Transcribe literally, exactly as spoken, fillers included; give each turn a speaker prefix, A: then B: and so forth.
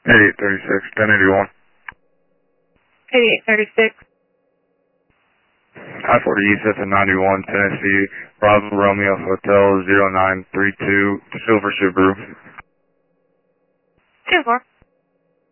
A: eighty-eight thirty-six, ten eighty-one.
B: eighty-eight thirty-six.
A: I forty East at ninety-one, Tennessee, Bravo Romeo Hotel zero nine three two, Silver Subaru.
B: two four.